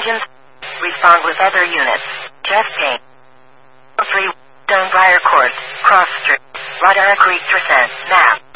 engines. Respond with other units. Chest pain. 3. Stonefire Court. Cross Street. Radar Creek Descent. Map.